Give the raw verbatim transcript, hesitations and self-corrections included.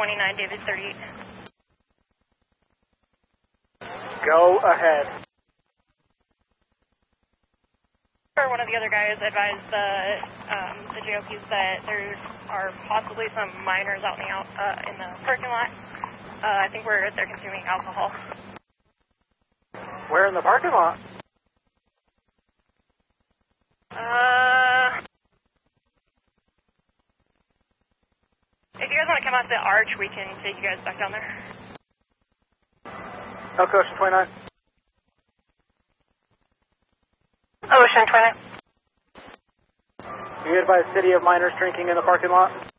twenty-nine, David thirty-eight. Go ahead. One of the other guys advised the um, the J O Ps that there are possibly some minors out in the, out, uh, in the parking lot. Uh, I think we're they're consuming alcohol. Where in the parking lot? Uh, if you guys want to come out to the arch, we can take you guys back down there. Elk Ocean twenty-nine. Ocean twenty-nine. You advise city of minors drinking in the parking lot?